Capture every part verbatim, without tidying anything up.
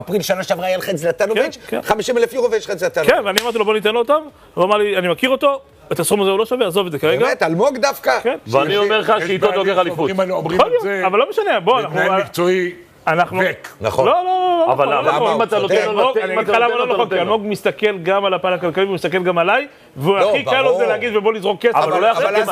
אפריל שנה שעברה היה לך את זלטנוביץ', חמישים אלף יורו ויש לך את זלטנוביץ'. כן, ואני אמרתי לו בוא ניתן לו אותם, הוא אמר לי, אני מכיר אותו, את הסכום הזה הוא לא שווה, עזוב את זה כרגע. באמת, אלמוג דווקא. ואני אומר לך שאיתו דוקר אליפות. אבל לא משנה, בוא, אנחנו... מנהל מקצועי וק. נכון. לא, לא, לא. אבל אם אתה נותן לו... אני אגיד לך למה לא נכון, כי אלמוג מסתכל גם על הפן הכלכלי, הוא מסתכל גם עליי, והכי קל לו זה להגיד ובוא לזרוק כסף. אבל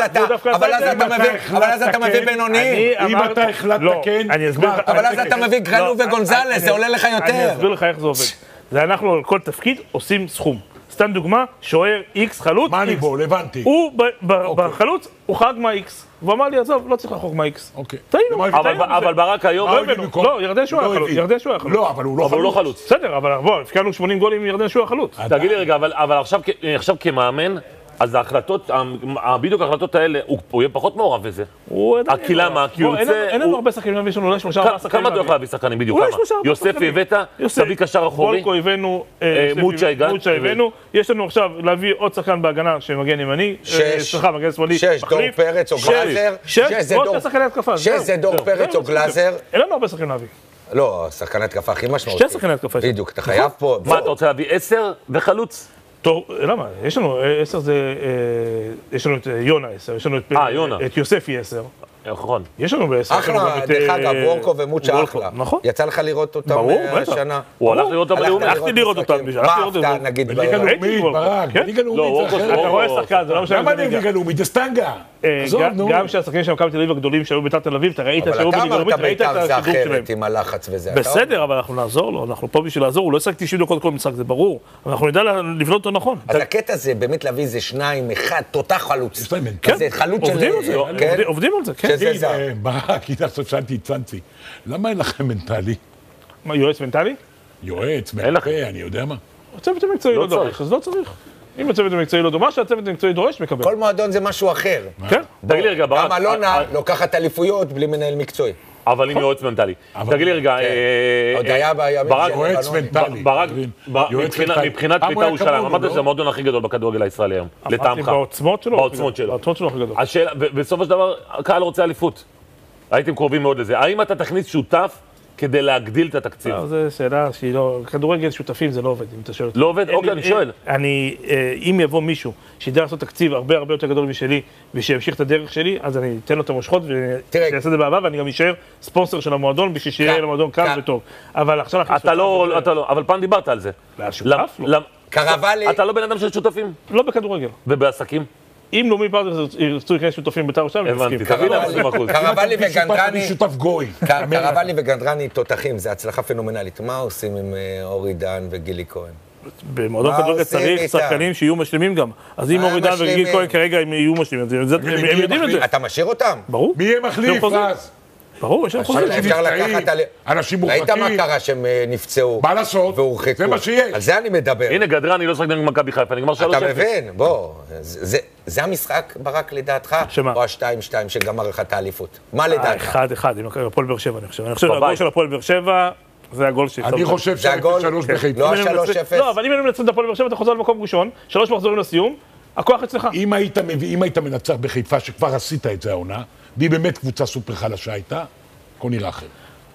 אז אתה מביא בינוני. אם אתה החלטת כן, אבל אז אתה מביא גרנו וגונזלס, זה עולה לך יותר. אני אסביר לך איך זה עובד. זה אנחנו על כל תפקיד עושים סכום. סתם דוגמה, שוער X חלוץ, מה אני בול, הבנתי. הוא בחלוץ, הוא חרג מה-X. והוא אמר לי, עזוב, לא צריך לחוג מה-X. אוקיי. טעינו. אבל ברק היום... לא, ירדן שועה חלוץ. ירדן שועה חלוץ. לא, אבל הוא לא חלוץ. בסדר, אבל בוא, הפקענו שמונים גולים עם ירדן שועה חלוץ. תגיד לי רגע, אבל עכשיו כמאמן, אז ההחלטות, בדיוק ההחלטות האלה, הוא יהיה פחות מעורב בזה. כי למה? כי הוא יוצא... אין לנו הרבה שחקנים, יש לנו אולי שלושה ארבעה שחקנים. כמה אתה הולך להביא שחקנים בדיוק? יוספי הבאת, תביא קשר אחורי. בולקו הבאנו, מוצ'ה הבאנו. יש לנו עכשיו להביא עוד שחקן בהגנה שמגן ימני. שש. סליחה, מגן שמאלי. שש, דור פרץ או גלאזר. שש, ועוד שני שחקני התקפה. שש זה דור פרץ או גלאזר. אין לנו הרבה שחקנים להביא. לא, שחקני התקפה הכי משמעותי. שתי שחקני התקפה. בדיוק, אתה חייב פה... מה, אתה רוצה להביא עשר וחלוץ? למה? יש לנו, עשר זה, יש לנו את יונה עשר, יש לנו את יוספי עשר. נכון. יש לנו בעשר. אחלה, דרך אגב, וורקו ומוצ'ה אחלה. נכון. יצא לך לראות אותם השנה. הוא הלך לראות אותם בלאומית. הלכתי לראות אותם. מה אהבת, נגיד, בליגה לאומית, ברק, בליגה לאומית. אתה רואה שחקן, זה לא משנה. למה בליגה לאומית? דסטנגה. גם שהשחקנים של מכבי תל אביב הגדולים שהיו בית"ר תל אביב, אתה ראית שהיו בליגה לאומית, ראית את השידור שלהם. עם הלחץ וזה. בסדר, אבל אנחנו נעזור לו, אנחנו פה בשביל לעזור, הוא לא ישחק תשעים דקות כל משחק, זה ברור. אנחנו נדע לבנות אותו נכון. אז הקטע זה באמת להביא איזה שניים, אחד, תותח חלוץ. יש להם זה חלוץ של... עובדים על זה, כן. שזה זר. ברק, הנה עכשיו שאלתי את צנצי, למה אין לכם מנטלי? מה, יועץ מנטלי? יועץ, מנטלי, אני יודע מה. הצוות המקצועי לא דורש, אז לא צריך. אם הצוות המקצועי לא דורש, שהצוות המקצועי דורש, מקבל. כל מועדון זה משהו אחר. כן. תגיד לי רגע, ברק... גם אלונה לוקחת אליפויות בלי מנהל מקצועי. אבל עם יועץ מנטלי. תגיד לי רגע... עוד היה בימים ברק, יועץ מנטלי. ברק, מבחינת בית"ר ירושלים, אמרת שזה המועדון הכי גדול בכדורגל הישראלי היום, לטעמך. בעוצמות שלו. בעוצמות שלו. בעוצמות שלו הכי גדול. השאלה, בסופו של דבר, הקהל רוצה אליפות. הייתם קרובים מאוד לזה. האם אתה תכניס שותף כדי להגדיל את התקציב? זו שאלה שהיא לא... כדורגל שותפים זה לא עובד, אם אתה שואל. לא עובד? אוקיי, אני שואל. אני... אם יבוא מישהו שידע לעשות תקציב הרבה הרבה יותר גדול משלי, ושימשיך את הדרך שלי, אז אני אתן לו את המושכות, ואני אעשה את זה באהבה, ואני גם אשאר ספונסר של המועדון, בשביל שיהיה למועדון קל וטוב. אבל עכשיו... אתה לא... אתה לא... אבל פעם דיברת על זה. שותף? לא. קרבלי... אתה לא בן אדם של שותפים? לא בכדורגל. ובעסקים? אם לאומי פרטנרס ירצו להיכנס שותפים בית"ר ירושלים, אני מסכים. קרבלי וגנדרני, שותף גוי. קרבלי וגנדרני תותחים, זה הצלחה פנומנלית. מה עושים עם אורי דן וגילי כהן? במועדון כדורגל צריך שחקנים שיהיו משלימים גם. אז אם אורי דן וגילי כהן כרגע הם יהיו משלימים, הם יודעים את זה. אתה משאיר אותם? ברור. מי יהיה מחליף אז? ברור, יש להם חוזרים. אפשר לקחת על... אנשים מורחקים. ראית מה קרה שהם נפצעו? מה לעשות? והורחקו. זה מה שיש. על זה אני מדבר. הנה, גדרני לא שחק נגד מכבי חיפה, נגמר שלוש אפס. אתה מבין, בוא. זה המשחק, ברק, לדעתך? שמה? או השתיים שתיים שגמר לך את האליפות? מה לדעתך? אחד אחד, עם הפועל באר שבע, אני חושב. אני חושב שהגול של הפועל באר שבע, זה הגול שלי. אני חושב שאפס שלוש בחיפה. לא ה-שלוש אפס. לא, אבל אם היינו מנצחים את הפועל באר שבע, אתה חוזר למקום ראשון, שלוש מחזורים לסיום, הכוח אצלך. אם היית מנצח בחיפה, שכבר עשית את זה העונה, והיא באמת קבוצה סופר חלשה הייתה, הכל נראה אחר.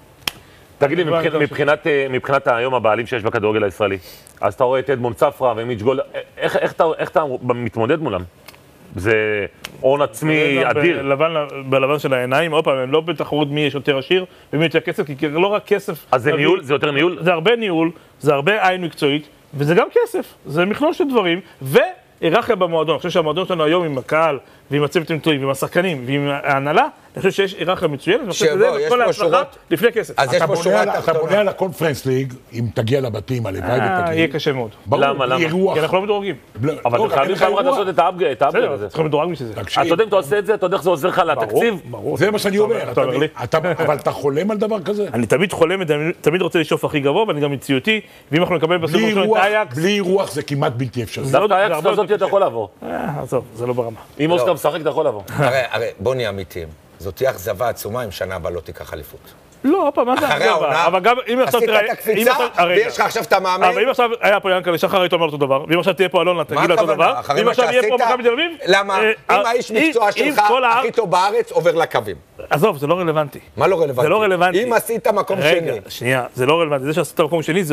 תגיד לי, מבחינת היום הבעלים שיש בכדורגל הישראלי, אז אתה רואה את אדמונד ספרא ומיץ' גולד, איך אתה מתמודד מולם? זה הון עצמי אדיר. בלבן של העיניים, עוד פעם, הם לא בתחרות מי יש יותר עשיר ומי יותר כסף, כי לא רק כסף... אז זה ניהול? זה יותר ניהול? זה הרבה ניהול, זה הרבה עין מקצועית, וזה גם כסף. זה מכלול של דברים, ו... היררכיה במועדון. אני חושב שהמועדון שלנו היום עם הקהל ועם הצוות המקצועי ועם השחקנים ועם ההנהלה, אני חושב שיש היררכיה מצוינת, ואני חושב שזה כל ההצלחה לפני כסף. אז יש פה שורה תחתונה. אתה בונה על הקונפרנס ליג, אם תגיע לבתים, הלוואי ותגיע. יהיה קשה מאוד. למה? למה? כי אנחנו לא מדורגים. אבל אתה חייב פעם לעשות את האפגרייד הזה. צריכים מדורג בשביל זה. אתה יודע אם אתה עושה את זה, אתה יודע איך זה עוזר לך לתקציב? זה מה שאני אומר. אבל אתה חולם על דבר כזה? אני תמיד חולם, תמיד רוצה לשאוף הכי גבוה, ואני גם מציאותי, ואם אנחנו נקבל בסוף את אייקס... בלי רוח זה כמעט בלתי אפשרי. דווקא אייקס הזאת אתה יכול לעבור. עזוב, זה לא ברמה. אם אוסקר משחק, אתה יכול לעבור. הרי, הרי, בוא נהיה אמיתיים. זאת תהיה אכזבה עצומה אם שנה הבאה לא תיקח אליפות. לא, פעם, מה זה אחרי אכזבה? העונה, אבל גם אם עכשיו עשית תראה... את אם הקפיצה, עכשיו- רגע. ויש לך עכשיו את המאמן. אבל אם עכשיו היה פה ינקלה שחר היית אומר אותו דבר, ואם עכשיו תהיה פה אלונה תגיד לו אותו הכוונה? דבר, אחרי אם מה עכשיו יהיה פה שעשית? מכבי תל אביב... למה? אה, אם אה, האיש אם- מקצוע אם שלך כל האר- הכי טוב בארץ עובר לקווים. עזוב, זה לא רלוונטי. מה לא רלוונטי? זה לא רלוונטי. אם עשית מקום רגע, שני. שנייה, זה לא רלוונטי. זה שעשית מקום שני, זה